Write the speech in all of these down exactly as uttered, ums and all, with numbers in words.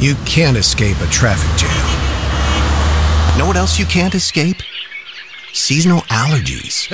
You can't escape a traffic jam. Know what else you can't escape? Seasonal allergies.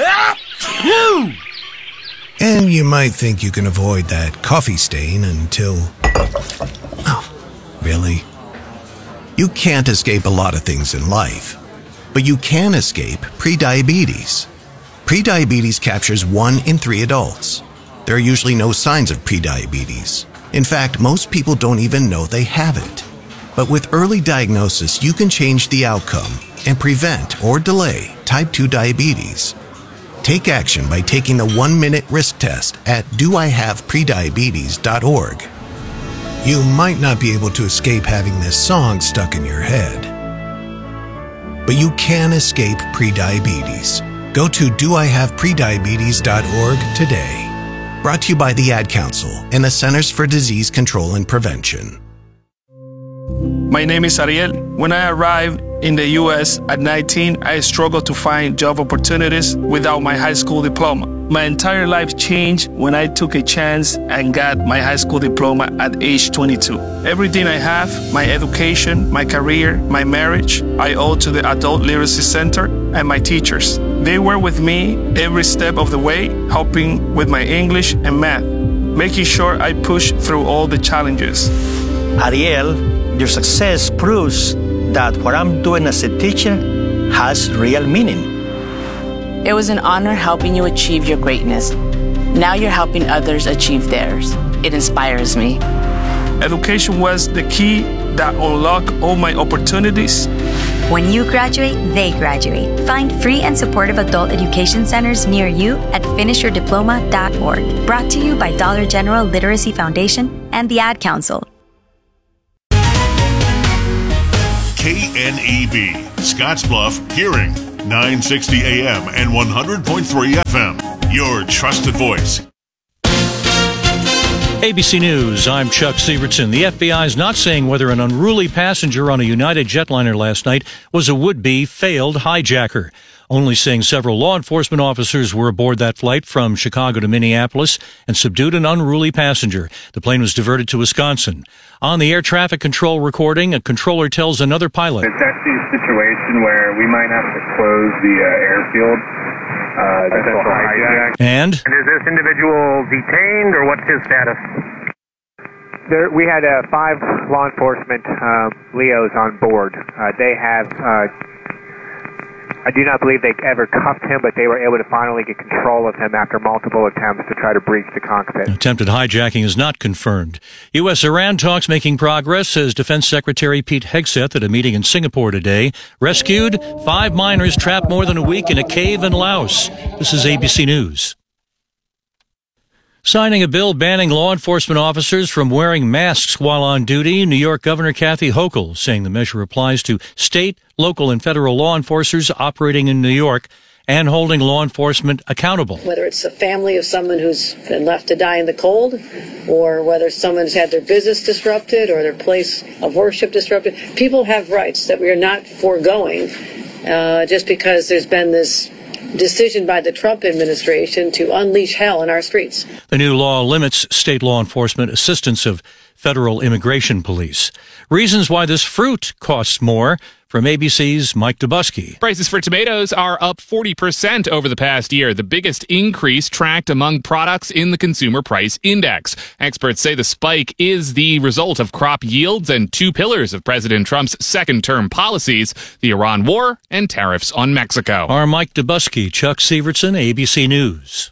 And you might think you can avoid that coffee stain until... Oh, really? You can't escape a lot of things in life, but you can escape prediabetes. Prediabetes captures one in three adults. There are usually no signs of prediabetes. In fact, most people don't even know they have it. But with early diagnosis, you can change the outcome and prevent or delay type two diabetes. Take action by taking the one-minute risk test at do I have prediabetes dot org. You might not be able to escape having this song stuck in your head, but you can escape prediabetes. Go to do I have prediabetes dot org today. Brought to you by the Ad Council and the Centers for Disease Control and Prevention. My name is Ariel. When I arrived in the U S at nineteen, I struggled to find job opportunities without my high school diploma. My entire life changed when I took a chance and got my high school diploma at age twenty-two. Everything I have, my education, my career, my marriage, I owe to the Adult Literacy Center and my teachers. They were with me every step of the way, helping with my English and math, making sure I pushed through all the challenges. Ariel, your success proves that what I'm doing as a teacher has real meaning. It was an honor helping you achieve your greatness. Now you're helping others achieve theirs. It inspires me. Education was the key that unlocked all my opportunities. When you graduate, they graduate. Find free and supportive adult education centers near you at finish your diploma dot org. Brought to you by Dollar General Literacy Foundation and the Ad Council. K N E B, Scottsbluff, Hearing, nine sixty A M and one hundred point three F M. Your trusted voice. A B C News, I'm Chuck Sievertson. The F B I is not saying whether an unruly passenger on a United jetliner last night was a would-be failed hijacker. Only saying several law enforcement officers were aboard that flight from Chicago to Minneapolis and subdued an unruly passenger. The plane was diverted to Wisconsin. On the air traffic control recording, a controller tells another pilot. It's actually a situation where we might have to close the uh, airfield. Uh, potential hijack. And? And is this individual detained, or what's his status? There, we had uh, five law enforcement uh, Leos on board. Uh, they have, uh, I do not believe they ever cuffed him, but they were able to finally get control of him after multiple attempts to try to breach the cockpit. Attempted hijacking is not confirmed. U S Iran talks making progress, says Defense Secretary Pete Hegseth at a meeting in Singapore today. Rescued, five miners trapped more than a week in a cave in Laos. This is A B C News. Signing a bill banning law enforcement officers from wearing masks while on duty, New York Governor Kathy Hochul saying the measure applies to state, local, and federal law enforcers operating in New York and holding law enforcement accountable. Whether it's a family of someone who's been left to die in the cold, or whether someone's had their business disrupted or their place of worship disrupted, people have rights that we are not foregoing uh, just because there's been this decision by the Trump administration to unleash hell in our streets. The new law limits state law enforcement assistance of federal immigration police. Reasons why this fruit costs more. From A B C's Mike Dubusky. Prices for tomatoes are up forty percent over the past year, the biggest increase tracked among products in the Consumer Price Index. Experts say the spike is the result of crop yields and two pillars of President Trump's second-term policies, the Iran war and tariffs on Mexico. Our Mike Dubusky, Chuck Sievertson, A B C News.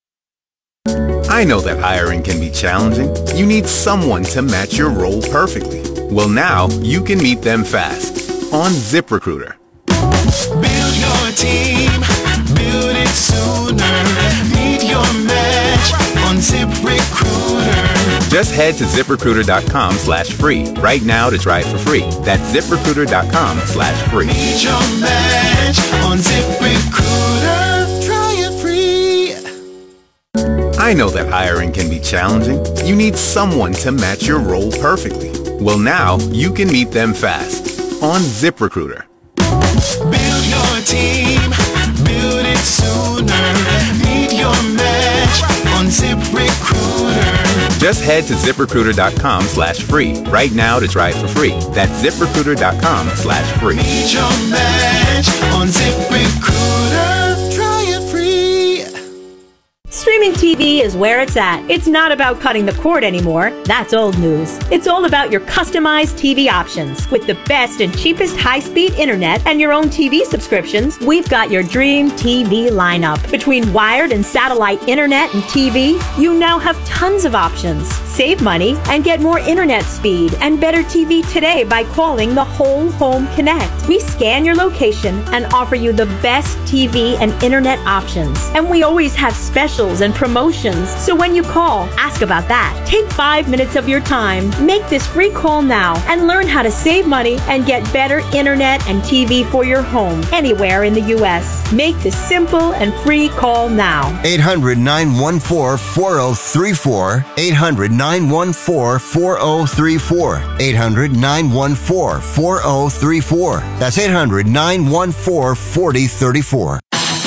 I know that hiring can be challenging. You need someone to match your role perfectly. Well, now you can meet them fast on ZipRecruiter. Build your team, build it sooner. Meet your match on ZipRecruiter. Just head to ZipRecruiter.com slash free right now to try it for free. That's ZipRecruiter.com slash free. Meet your match on ZipRecruiter. Try it free. I know that hiring can be challenging. You need someone to match your role perfectly. Well, now you can meet them fast on ZipRecruiter. Build your team, build it sooner. Meet your your match on ZipRecruiter. Just head to ZipRecruiter.com slash free right now to try it for free. That's ZipRecruiter.com slash free. Meet your match on ZipRecruiter. Try it free. Streaming T V is where it's at. It's not about cutting the cord anymore. That's old news. It's all about your customized T V options. With the best and cheapest high-speed internet and your own T V subscriptions, we've got your dream T V lineup. Between wired and satellite internet and T V, you now have tons of options. Save money and get more internet speed and better T V today by calling the Whole Home Connect. We scan your location and offer you the best T V and internet options. And we always have specials and promotions. So when you call, ask about that. Take five minutes of your time. Make this free call now and learn how to save money and get better internet and T V for your home anywhere in the U S. Make this simple and free call now. eight hundred, nine one four, four oh three four. eight hundred, nine one four, four oh three four. eight hundred, nine one four, four oh three four. That's eight hundred, nine one four, four oh three four.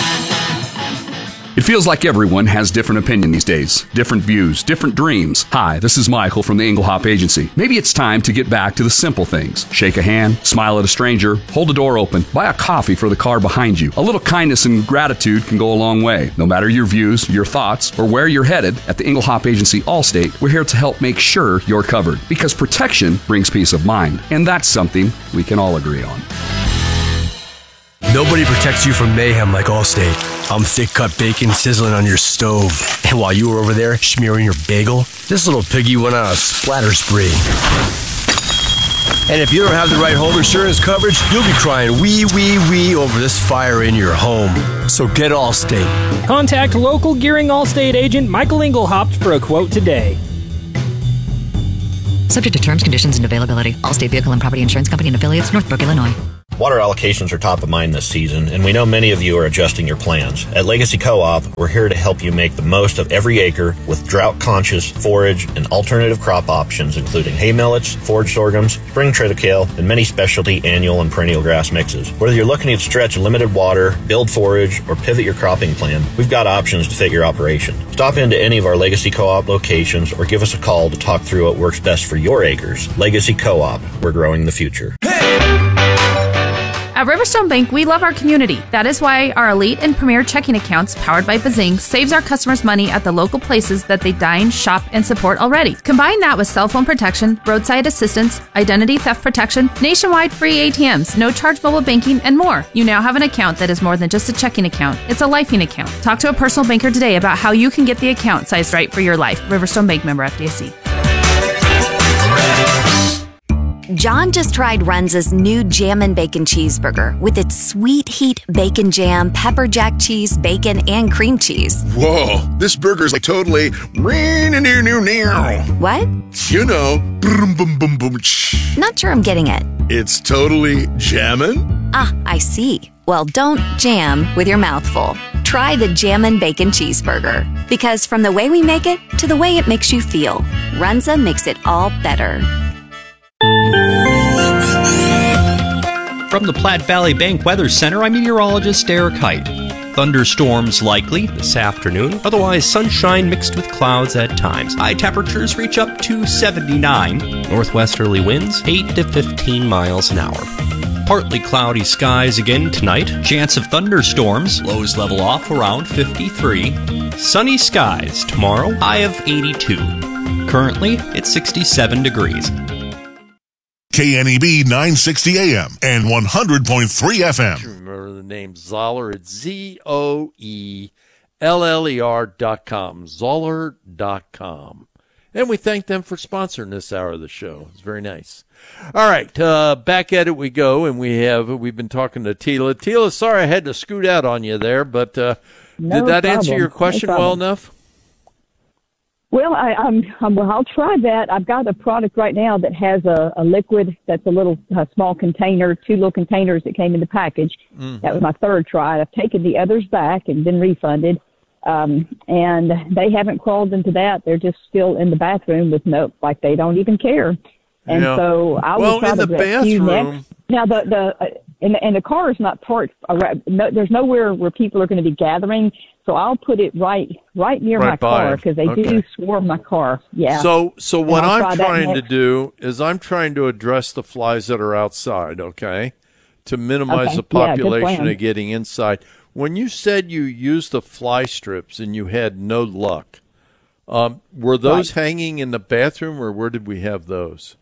It feels like everyone has different opinion these days, different views, different dreams. Hi, this is Michael from the Englehop Agency. Maybe it's time to get back to the simple things. Shake a hand, smile at a stranger, hold a door open, buy a coffee for the car behind you. A little kindness and gratitude can go a long way. No matter your views, your thoughts, or where you're headed, at the Englehop Agency Allstate, we're here to help make sure you're covered. Because protection brings peace of mind, and that's something we can all agree on. Nobody protects you from mayhem like Allstate. I'm thick-cut bacon sizzling on your stove. And while you were over there smearing your bagel, this little piggy went on a splatter spree. And if you don't have the right home insurance coverage, you'll be crying wee, wee, wee over this fire in your home. So get Allstate. Contact local Gearing Allstate agent Michael Engelhaupt for a quote today. Subject to terms, conditions, and availability. Allstate Vehicle and Property Insurance Company and Affiliates, Northbrook, Illinois. Water allocations are top of mind this season, and we know many of you are adjusting your plans. At Legacy Co-op, we're here to help you make the most of every acre with drought-conscious forage and alternative crop options, including hay millets, forage sorghums, spring triticale, and many specialty annual and perennial grass mixes. Whether you're looking to stretch limited water, build forage, or pivot your cropping plan, we've got options to fit your operation. Stop into any of our Legacy Co-op locations or give us a call to talk through what works best for your acres. Legacy Co-op, we're growing the future. At Riverstone Bank, we love our community. That is why our elite and premier checking accounts, powered by Bazing, saves our customers money at the local places that they dine, shop, and support already. Combine that with cell phone protection, roadside assistance, identity theft protection, nationwide free A T Ms, no charge mobile banking, and more. You now have an account that is more than just a checking account. It's a lifing account. Talk to a personal banker today about how you can get the account sized right for your life. Riverstone Bank, member F D I C. John just tried Runza's new Jammin' Bacon Cheeseburger with its sweet heat bacon jam, pepper jack cheese, bacon, and cream cheese. Whoa, this burger's like totally... What? You know, boom, boom, boom, boom. Not sure I'm getting it. It's totally jammin'? Ah, I see. Well, don't jam with your mouth full. Try the Jammin' Bacon Cheeseburger. Because from the way we make it to the way it makes you feel, Runza makes it all better. From the Platte Valley Bank Weather Center, I'm meteorologist Eric Height. Thunderstorms likely this afternoon, otherwise sunshine mixed with clouds at times. High temperatures reach up to seventy-nine. Northwesterly winds eight to fifteen miles an hour. Partly cloudy skies again tonight. Chance of thunderstorms. Lows level off around fifty-three. Sunny skies tomorrow. High of eighty-two. Currently, it's sixty-seven degrees. K N E B nine sixty A M and one hundred point three F M. Remember the name Zoller. It's Z O E L L E R dot com. Zoller dot com. And we thank them for sponsoring this hour of the show. It's very nice. All right, uh, back at it we go, and we have we've been talking to Tila. Tila, sorry I had to scoot out on you there, but uh, no did that problem. answer your question no well enough? Well, I, I'm, I'm, well, I'll try that. I've got a product right now that has a, a liquid that's a little a small container, two little containers that came in the package. Mm-hmm. That was my third try. I've taken the others back and been refunded. Um, and they haven't crawled into that. They're just still in the bathroom with no, like they don't even care. And yeah. so I will well, try in to the rescue bathroom. next. Now the the uh, and the, and the car is not parked around, no, there's nowhere where people are going to be gathering. So I'll put it right right near Right my by car it. because they Okay. do swarm my car. Yeah. So, so And what I'll I'm try that trying to next. do is I'm trying to address the flies that are outside, okay, to minimize Okay. the Yeah, good population plan. of getting inside. When you said you used the fly strips and you had no luck, um, were those hanging in the bathroom, or where did we have those?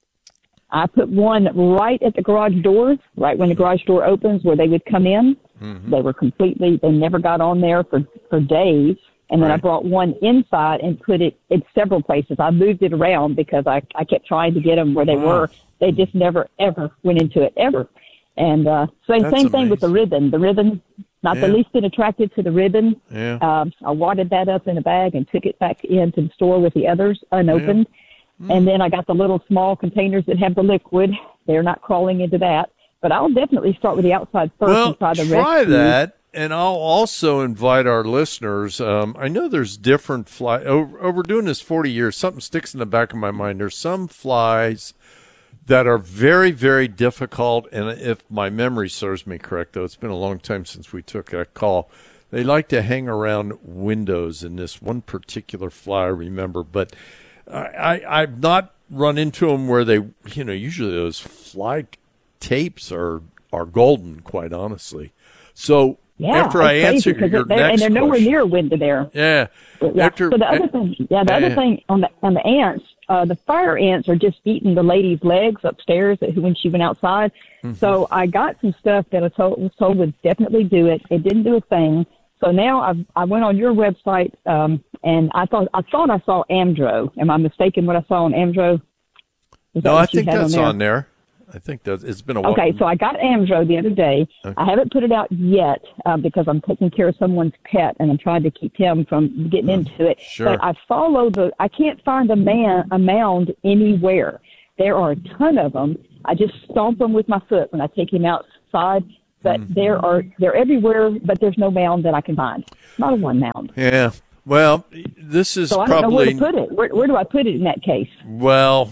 I put one right at the garage door, right when the garage door opens, where they would come in. Mm-hmm. They were completely, they never got on there for, for days. And then I Right. brought one inside and put it in several places. I moved it around because I, I kept trying to get them where they Wow. were. They just never, ever went into it, ever. And uh, same, That's same thing with the ribbon. The ribbon, not the Yeah. least bit attracted to the ribbon. Yeah. Um, I wadded that up in a bag and took it back into the store with the others unopened. And then I got the little small containers that have the liquid. They're not crawling into that. But I'll definitely start with the outside first Well, and try the try rescue. that, and I'll also invite our listeners. Um, I know there's different fly. Over, over doing this forty years, something sticks in the back of my mind. There's some flies that are very, very difficult, and if my memory serves me correct, though it's been a long time since we took that call, they like to hang around windows, in this one particular fly I remember. But I, I, I've not run into them where they, you know, usually those fly tapes are are golden, quite honestly. So Yeah, after I it's crazy answer because your they're, next and they're nowhere question, near a window there. yeah, Yeah. after so the other thing, yeah, the yeah, other yeah. thing on the on the ants, uh, the fire ants are just eating the lady's legs upstairs when she went outside. Mm-hmm. So I got some stuff that I told, was told would definitely do it. It didn't do a thing. So now I I went on your website um, and I thought I thought I saw Amdro. Am I mistaken? What I saw on Amdro? Is that No, I what you think had that's on there? on there. I think that it's been a while. Okay, so I got Amdro the other day. Okay. I haven't put it out yet uh, because I'm taking care of someone's pet and I'm trying to keep him from getting into it. Sure. But I follow the. I can't find a man a mound anywhere. There are a ton of them. I just stomp them with my foot when I take him outside. But Mm-hmm. there are they're everywhere. But there's no mound that I can find. Not a one mound. Yeah. Well, this is So I don't know where probably to put it. Where, where do I put it in that case? well.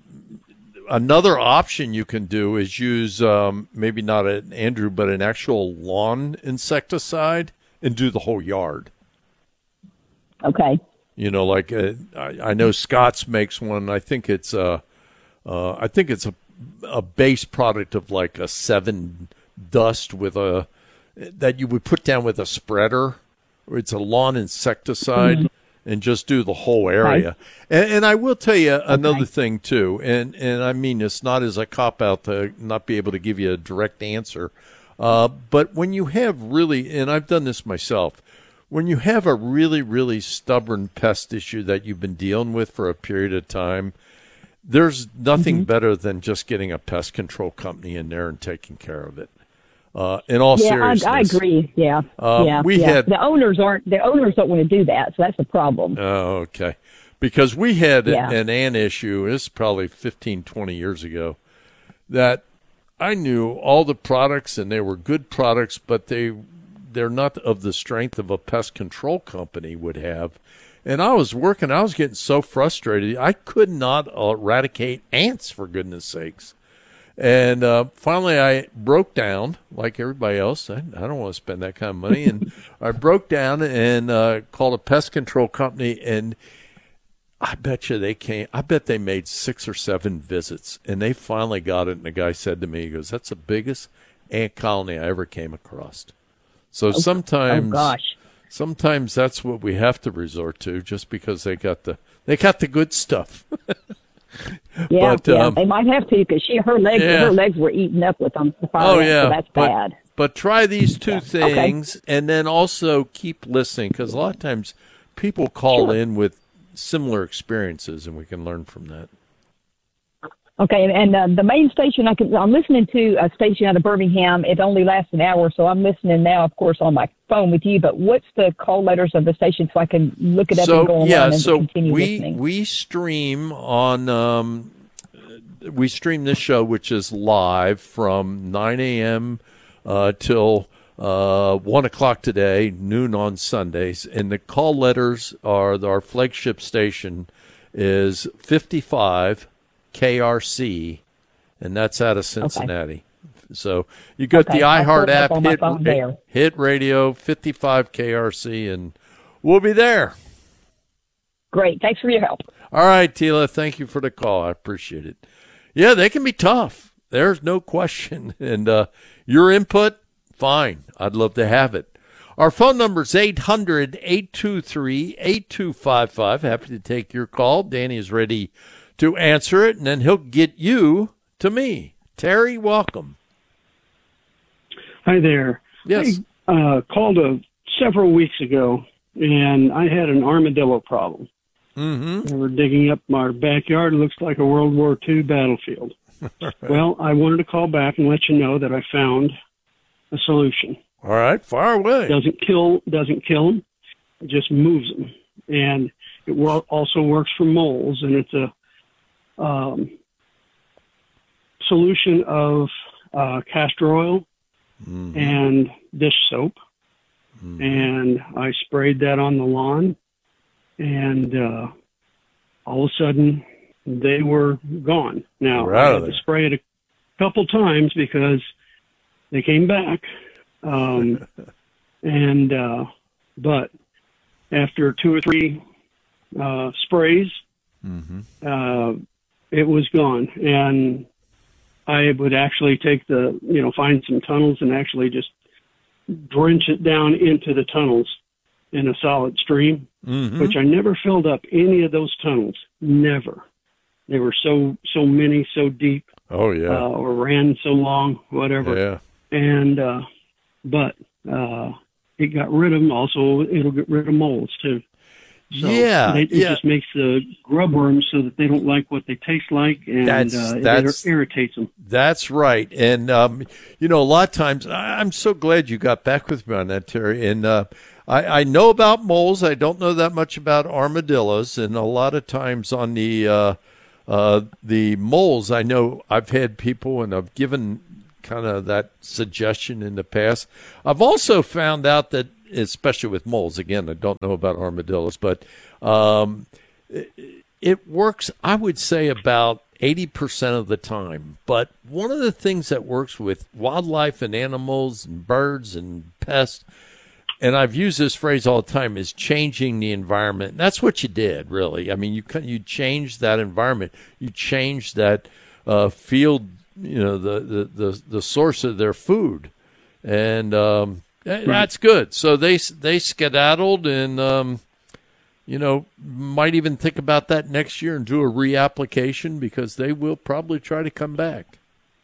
Another option you can do is use um, maybe not an Andrew, but an actual lawn insecticide and do the whole yard. Okay. You know, like uh, I, I know Scott's makes one. I think it's a, uh, I think it's a, a base product of like a seven dust with a that you would put down with a spreader. It's a lawn insecticide. Mm-hmm. And just do the whole area. Right. And, and I will tell you another Okay. thing, too. And, and I mean this not as a cop-out to not be able to give you a direct answer. Uh, but when you have really, and I've done this myself, when you have a really, really stubborn pest issue that you've been dealing with for a period of time, there's nothing Mm-hmm. better than just getting a pest control company in there and taking care of it. Uh, in all yeah, seriousness, I, I agree. Yeah, Uh, yeah. we yeah. had- the owners aren't. The owners don't want to do that, so that's a problem. Oh, okay. Because we had Yeah. an ant issue, this is probably fifteen, twenty years ago, that I knew all the products and they were good products, but they, they're not of the strength of a pest control company would have. And I was working, I was getting so frustrated. I could not eradicate ants, for goodness sakes. And uh, finally, I broke down, like everybody else. I, I don't want to spend that kind of money. And I broke down and uh, called a pest control company. And I bet you they came, I bet they made six or seven visits. And they finally got it. And the guy said to me, he goes, that's the biggest ant colony I ever came across. So Oh, sometimes, oh gosh. sometimes that's what we have to resort to just because they got the, they got the good stuff. Yeah, But, yeah, um, they might have to because she her legs yeah. her legs were eaten up with them. The fire Oh ants, yeah, so that's but, bad. But try these two Yeah. things, and then also keep listening because a lot of times people call Sure. in with similar experiences, and we can learn from that. Okay, and, and uh, the main station I can I'm listening to a station out of Birmingham. It only lasts an hour, so I'm listening now, of course, on my phone with you. But what's the call letters of the station so I can look it up and go So online yeah, and so continue we listening? we stream on um, we stream this show, which is live from nine a.m. Uh, till uh, one o'clock today, noon on Sundays, and the call letters are our flagship station is fifty-five K R C, and that's out of Cincinnati. So you got Okay, the I'll iHeart pull it up app, on my hit, phone there. hit radio fifty-five K R C, and we'll be there. Great. Thanks for your help. All right, Tila, thank you for the call. I appreciate it. Yeah, they can be tough. There's no question. And uh, your input, fine. I'd love to have it. Our phone number is eight hundred, eight two three, eight two five five. Happy to take your call. Danny is ready to answer it, and then he'll get you to me. Terry, welcome. Hi there. Yes. I uh, called uh, several weeks ago, and I had an armadillo problem. Mm-hmm. They were digging up our backyard. It looks like a World War Two battlefield. Right. Well, I wanted to call back and let you know that I found a solution. All right, far away. Doesn't kill, doesn't kill them. It just moves them, and it wo- also works for moles. And it's a um, solution of uh, castor oil mm-hmm. and dish soap. Mm-hmm. And I sprayed that on the lawn, and uh, all of a sudden they were gone. Now We're I out had of to there. spray it a couple times because they came back. Um, and uh, but after two or three uh, sprays, Mm-hmm. uh, it was gone. And I would actually take the, you know, find some tunnels and actually just drench it down into the tunnels in a solid stream, Mm-hmm. which I never filled up any of those tunnels. Never. They were so, so many, so deep. Oh, yeah. Uh, or ran so long, whatever. Yeah. And, uh, but, uh, it got rid of them. Also, it'll get rid of moles too. So Yeah, It, it yeah. just makes the grub worms so that they don't like what they taste like, and That's- uh, that's- it irritates them. That's right. And, um, you know, a lot of times, I- I'm so glad you got back with me on that, Terry. And uh, I, I know about moles. I don't know that much about armadillos. And a lot of times on the uh, uh, the moles, I know I've had people, and I've given kind of that suggestion in the past. I've also found out that, especially with moles, again, I don't know about armadillos, but um, it, it works, I would say, about eighty percent of the time. But one of the things that works with wildlife and animals and birds and pests, and I've used this phrase all the time, is changing the environment. And that's what you did, really. I mean, you you changed that environment. You changed that uh, field, you know, the, the, the, the source of their food. And um, right. That's good. So they they skedaddled, and, um, you know, might even think about that next year and do a reapplication, because they will probably try to come back.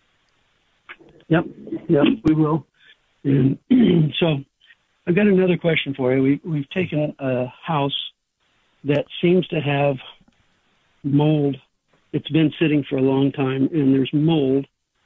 Yep, yep, we will. And so I've got another question for you. We, we've taken a house that seems to have mold. It's been sitting for a long time, and there's mold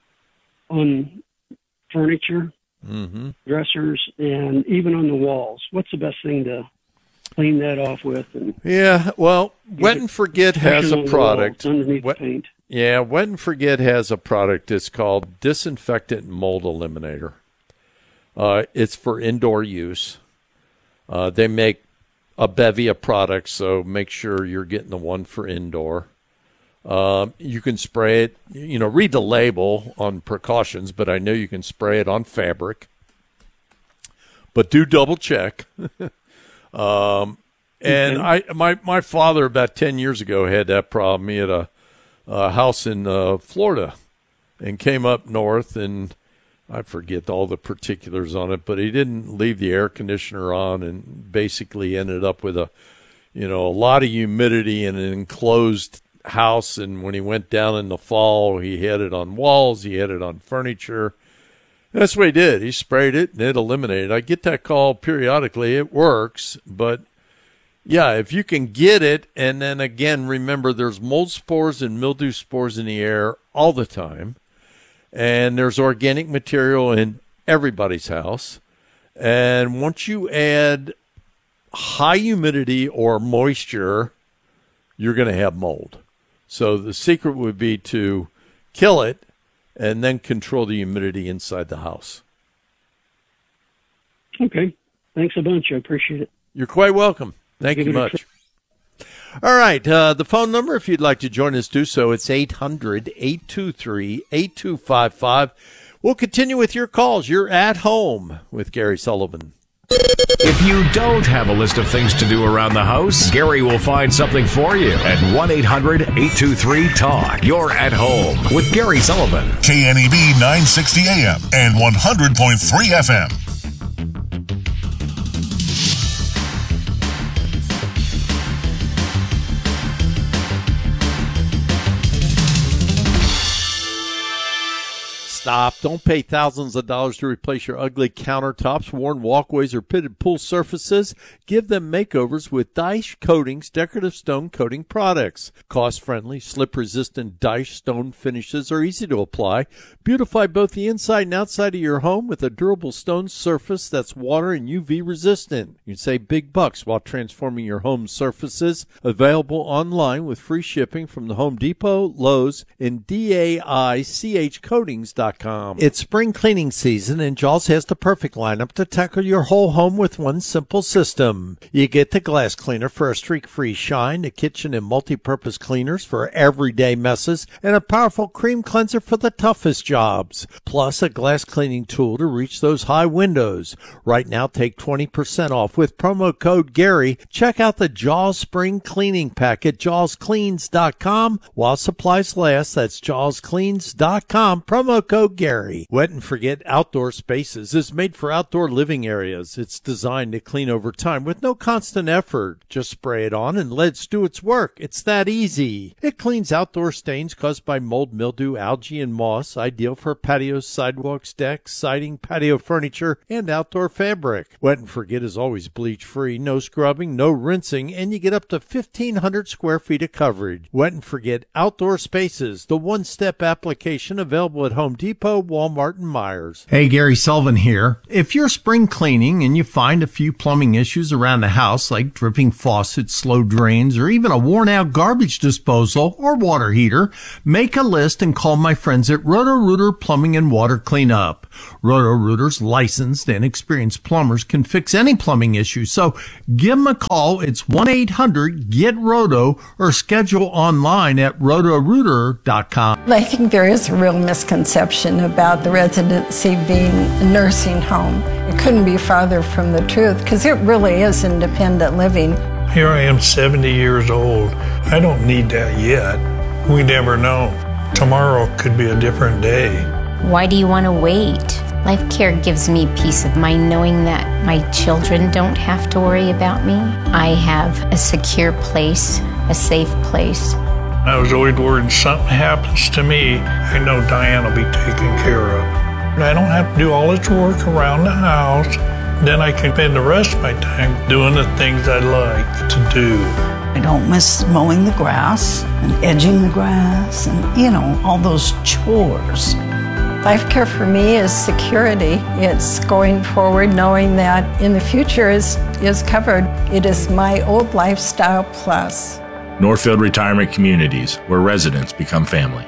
on furniture, Mm-hmm. dressers, and even on the walls. What's the best thing to clean that off with? And Yeah, well, Wet and Forget has pressure a on the product. walls underneath Wet- the paint. Yeah, Wet and Forget has a product. It's called Disinfectant Mold Eliminator. Uh, it's for indoor use. Uh, they make a bevy of products, so make sure you're getting the one for indoor. Um, you can spray it, you know, read the label on precautions, but I know you can spray it on fabric. But do double check. um, and I, my, my father about ten years ago had that problem. He had a, a house in uh, Florida and came up north, and I forget all the particulars on it, but he didn't leave the air conditioner on, and basically ended up with a, you know, a lot of humidity in an enclosed house. And when he went down in the fall, he had it on walls, he had it on furniture. That's what he did. He sprayed it, and it eliminated. I get that call periodically. It works, but yeah, if you can get it, and then again, remember there's mold spores and mildew spores in the air all the time, and there's organic material in everybody's house. And once you add high humidity or moisture, you're going to have mold. So the secret would be to kill it and then control the humidity inside the house. Okay. Thanks a bunch. I appreciate it. You're quite welcome. Thank Give you it a much. All right. Uh, the phone number, if you'd like to join us, do so. It's eight hundred, eight two three, eight two five five. We'll continue with your calls. You're at home with Gary Sullivan. If you don't have a list of things to do around the house, Gary will find something for you at one eight hundred eight two three talk. You're at home with Gary Sullivan. K N E B nine sixty A M and one hundred point three F M. Stop. Don't pay thousands of dollars to replace your ugly countertops, worn walkways, or pitted pool surfaces. Give them makeovers with Daesh Coatings decorative stone coating products. Cost-friendly, slip-resistant Daesh stone finishes are easy to apply. Beautify both the inside and outside of your home with a durable stone surface that's water and U V resistant. You can save big bucks while transforming your home surfaces. Available online with free shipping from the Home Depot, Lowe's, and D A I C H coatings dot com. It's spring cleaning season, and Jaws has the perfect lineup to tackle your whole home with one simple system. You get the glass cleaner for a streak-free shine, the kitchen and multi-purpose cleaners for everyday messes, and a powerful cream cleanser for the toughest jobs. Plus, a glass cleaning tool to reach those high windows. Right now, take twenty percent off with promo code Gary. Check out the Jaws Spring Cleaning Pack at jaws cleans dot com while supplies last. That's jaws cleans dot com. Promo code Gary. Wet and Forget Outdoor Spaces is made for outdoor living areas. It's designed to clean over time with no constant effort. Just spray it on and let it do its work. It's that easy. It cleans outdoor stains caused by mold, mildew, algae, and moss. Ideal for patios, sidewalks, decks, siding, patio furniture, and outdoor fabric. Wet and Forget is always bleach-free, no scrubbing, no rinsing, and you get up to fifteen hundred square feet of coverage. Wet and Forget Outdoor Spaces, the one-step application available at Home Depot, Walmart, and Myers. Hey, Gary Sullivan here. If you're spring cleaning and you find a few plumbing issues around the house like dripping faucets, slow drains, or even a worn-out garbage disposal or water heater, make a list and call my friends at Roto-Rooter Plumbing and Water Cleanup. Roto-Rooter's licensed and experienced plumbers can fix any plumbing issue, so give them a call. It's one eight hundred get roto or schedule online at roto rooter dot com. I think there is a real misconception about the residency being a nursing home. It couldn't be farther from the truth because it really is independent living. Here I am, seventy years old. I don't need that yet. We never know. Tomorrow could be a different day. Why do you want to wait? Life Care gives me peace of mind knowing that my children don't have to worry about me. I have a secure place, a safe place. I was always worried something happens to me, I know Diane will be taken care of. I don't have to do all this work around the house. Then I can spend the rest of my time doing the things I like to do. I don't miss mowing the grass and edging the grass and, you know, all those chores. Life Care for me is security. It's going forward knowing that in the future is, is covered. It is my old lifestyle plus. Northfield Retirement Communities, where residents become family.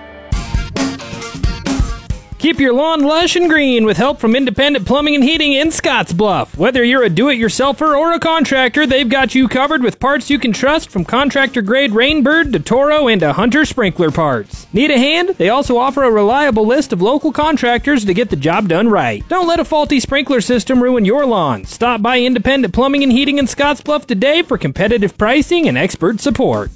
Keep your lawn lush and green with help from Independent Plumbing and Heating in Scottsbluff. Whether you're a do-it-yourselfer or a contractor, they've got you covered with parts you can trust, from contractor-grade Rainbird to Toro and to Hunter sprinkler parts. Need a hand? They also offer a reliable list of local contractors to get the job done right. Don't let a faulty sprinkler system ruin your lawn. Stop by Independent Plumbing and Heating in Scottsbluff today for competitive pricing and expert support.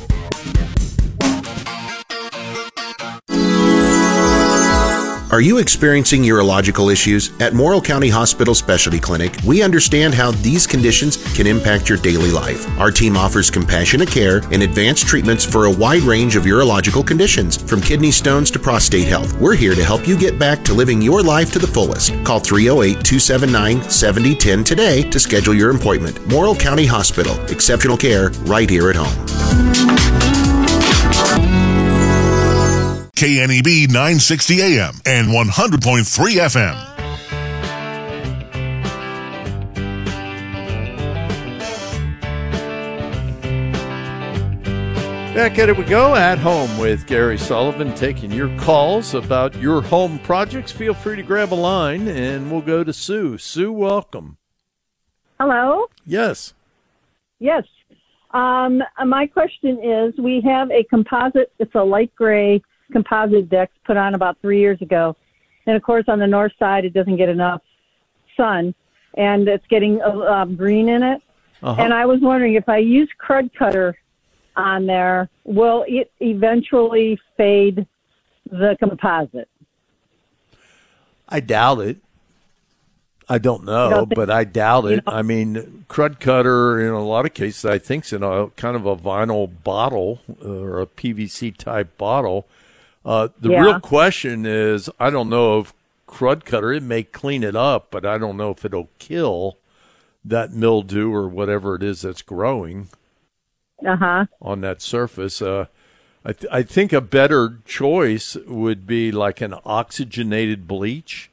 Are you experiencing urological issues? At Morrill County Hospital Specialty Clinic, we understand how these conditions can impact your daily life. Our team offers compassionate care and advanced treatments for a wide range of urological conditions, from kidney stones to prostate health. We're here to help you get back to living your life to the fullest. Call three oh eight, two seven nine, seven oh one oh today to schedule your appointment. Morrill County Hospital, exceptional care right here at home. K N E B nine sixty A M and one hundred point three F M. Back at it we go, at home with Gary Sullivan, taking your calls about your home projects. Feel free to grab a line, and we'll go to Sue. Sue, welcome. Hello? Yes. Yes. Um, my question is, we have a composite, it's a light gray composite deck put on about three years ago, And of course, on the north side, it doesn't get enough sun, and it's getting uh, green in it. Uh-huh. And I was wondering if I use Crud Cutter on there, will it eventually fade the composite? I doubt it. I don't know, don't but I doubt it. You know, I mean, Crud Cutter, in a lot of cases, I think, is in a kind of a vinyl bottle or a P V C type bottle. Uh, the yeah. real question is, I don't know if Crud Cutter, it may clean it up, but I don't know if it'll kill that mildew or whatever it is that's growing uh-huh. on that surface. Uh, I, th- I think a better choice would be like an oxygenated bleach.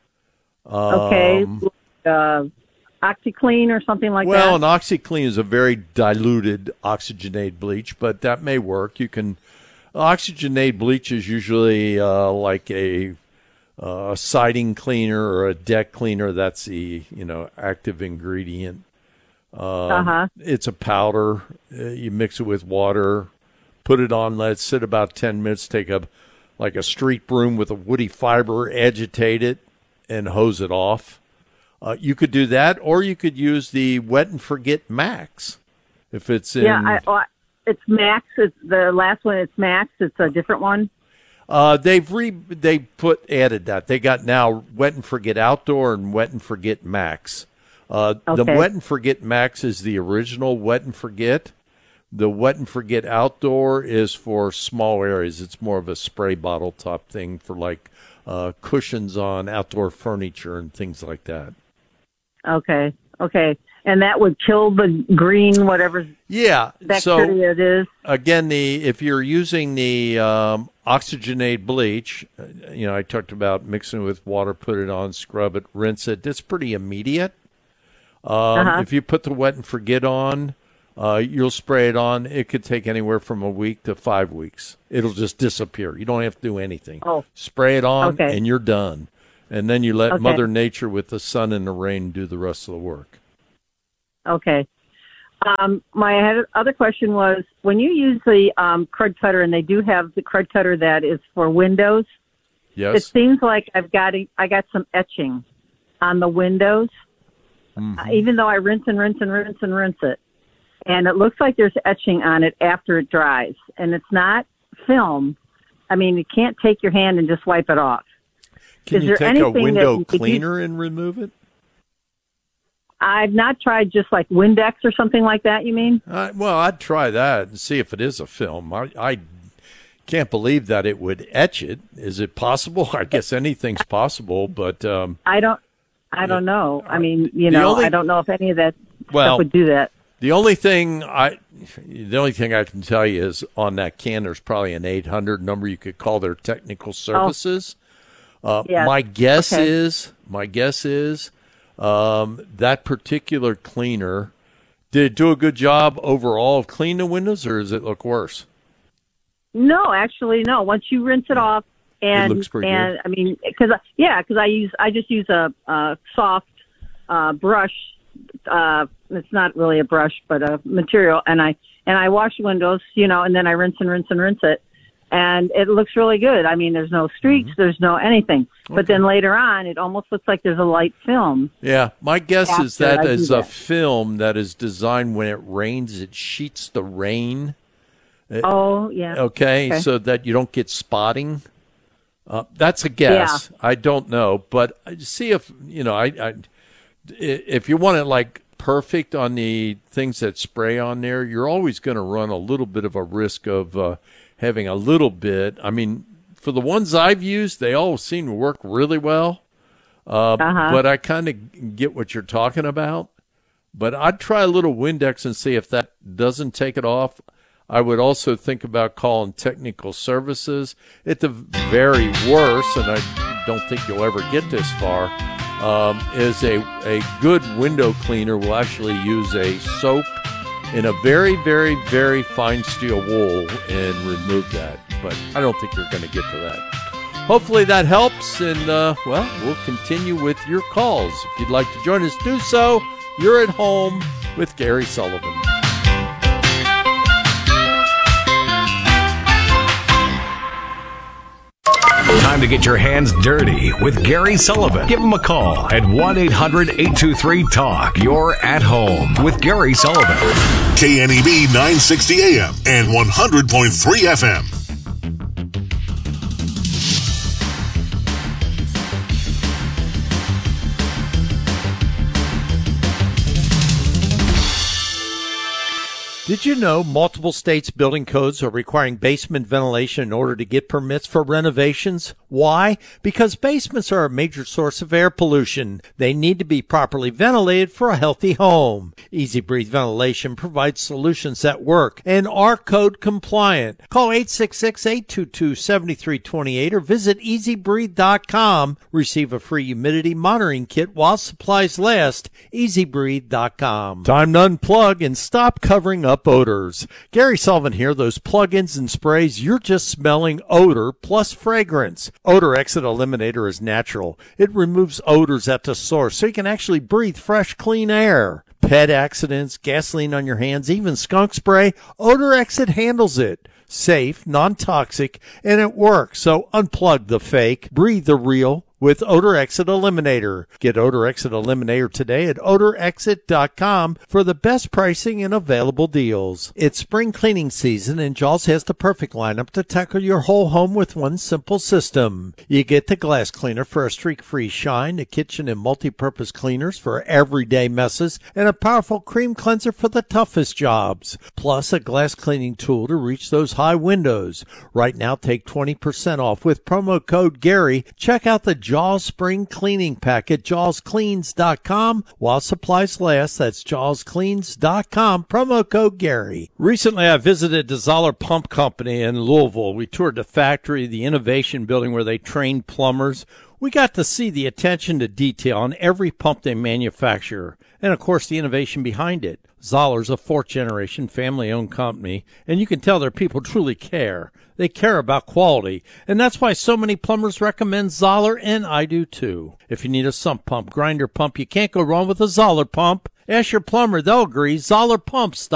Okay, um, uh, OxyClean or something like well, that? Well, an OxyClean is a very diluted oxygenated bleach, but that may work. You can oxygenated bleach is usually uh, like a, uh, a siding cleaner or a deck cleaner. That's the you know active ingredient. Um, uh-huh. It's a powder. Uh, you mix it with water, put it on, let it sit about ten minutes. Take a like a street broom with a woody fiber, agitate it, and hose it off. Uh, you could do that, or you could use the Wet and Forget Max. If it's in, yeah, I, oh, it's Max. It's the last one. It's Max. It's a different one. Uh, they've re they put added that they got now Wet and Forget Outdoor and Wet and Forget Max. Uh, okay. The Wet and Forget Max is the original Wet and Forget. The Wet and Forget Outdoor is for small areas. It's more of a spray bottle top thing for like uh, cushions on outdoor furniture and things like that. Okay, okay. And that would kill the green, whatever yeah, bacteria so, it is? Again, the if you're using the um, oxygenated bleach, you know, I talked about mixing it with water, put it on, scrub it, rinse it. It's pretty immediate. Um, uh-huh. If you put the Wet and Forget on, uh, you'll spray it on. It could take anywhere from a week to five weeks. It'll just disappear. You don't have to do anything. Oh. Spray it on, okay. and you're done. And then you let okay. Mother Nature with the sun and the rain do the rest of the work. Okay. Um, my other question was, when you use the um, Crud Cutter, and they do have the Crud Cutter that is for windows, yes. It seems like I've got a, I got some etching on the windows. Mm-hmm. Uh, even though I rinse and rinse and rinse and rinse it. And it looks like there's etching on it after it dries. And it's not film. I mean, you can't take your hand and just wipe it off. Can Is you there take anything a window that cleaner and remove it? I've not tried just like Windex or something like that, you mean? Uh, well, I'd try that and see if it is a film. I, I can't believe that it would etch it. Is it possible? I guess anything's possible, but... Um, I don't... I don't know. I mean, you know, only, I don't know if any of that well, stuff would do that. The only thing I, the only thing I can tell you is on that can, there's probably an eight hundred number you could call their technical services. Oh. Uh, yes. My guess okay. is, my guess is, um, that particular cleaner did it do a good job overall of cleaning the windows, or does it look worse? No, actually, no. Once you rinse it off. And, it looks pretty and good. I mean, because yeah, because I use I just use a, a soft uh, brush. Uh, it's not really a brush, but a material, and I and I wash windows, you know, and then I rinse and rinse and rinse it, and it looks really good. I mean, there's no streaks, mm-hmm. there's no anything. Okay. But then later on, it almost looks like there's a light film. Yeah, my guess is that is that. a film that is designed when it rains, it sheets the rain. Oh yeah. Okay, okay. So that you don't get spotting. Uh, that's a guess. Yeah. I don't know, but see if you know. I, I if you want it like perfect on the things that spray on there, you're always going to run a little bit of a risk of uh, having a little bit. I mean, for the ones I've used, they all seem to work really well. Uh, uh-huh. But I kind of get what you're talking about. But I'd try a little Windex and see if that doesn't take it off. I would also think about calling technical services. At the very worst, and I don't think you'll ever get this far, um, is a, a good window cleaner will actually use a soap in a very, very, very fine steel wool and remove that. But I don't think you're going to get to that. Hopefully that helps, and, uh, well, we'll continue with your calls. If you'd like to join us, do so. You're at home with Gary Sullivan. Time to get your hands dirty with Gary Sullivan. Give him a call at one eight hundred eight two three talk. You're at home with Gary Sullivan. K N E B nine sixty A M and one hundred point three F M. Did you know multiple states' building codes are requiring basement ventilation in order to get permits for renovations? Why? Because basements are a major source of air pollution. They need to be properly ventilated for a healthy home. Easy Breathe Ventilation provides solutions that work and are code compliant. Call eight six six, eight two two, seven three two eight or visit easy breathe dot com. Receive a free humidity monitoring kit while supplies last. easy breathe dot com. Time to unplug and stop covering up odors. Gary Sullivan here. Those plug-ins and sprays, you're just smelling odor plus fragrance. Odor Exit Eliminator is natural. It removes odors at the source so you can actually breathe fresh, clean air. Pet accidents, gasoline on your hands, even skunk spray, Odor Exit handles it. Safe, non-toxic, and it works. So unplug the fake, breathe the real with Odor Exit Eliminator. Get Odor Exit Eliminator today at odor exit dot com for the best pricing and available deals. It's spring cleaning season, and Jaws has the perfect lineup to tackle your whole home with one simple system. You get the glass cleaner for a streak-free shine, the kitchen and multi-purpose cleaners for everyday messes, and a powerful cream cleanser for the toughest jobs. Plus a glass cleaning tool to reach those high windows. Right now, take twenty percent off with promo code Gary. Check out the Jaws Spring Cleaning Pack at jaws cleans dot com while supplies last. That's jaws cleans dot com, promo code Gary. Recently, I visited the Zoller Pump Company in Louisville. We toured the factory, the innovation building where they train plumbers. We got to see the attention to detail on every pump they manufacture, and of course the innovation behind it. Zoller's a fourth-generation family-owned company, and you can tell their people truly care. They care about quality, and that's why so many plumbers recommend Zoller, and I do too. If you need a sump pump, grinder pump, you can't go wrong with a Zoller pump. Ask your plumber, they'll agree. Zoller Pumps.